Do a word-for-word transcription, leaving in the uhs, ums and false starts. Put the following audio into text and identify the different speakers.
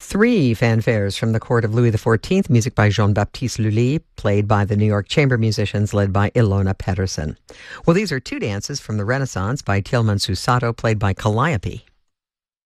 Speaker 1: Three fanfares from the court of Louis the fourteenth, music by Jean-Baptiste Lully, played by the New York Chamber Musicians, led by Ilona Pettersson. Well, these are two dances from the Renaissance by Tilman Susato, played by Calliope.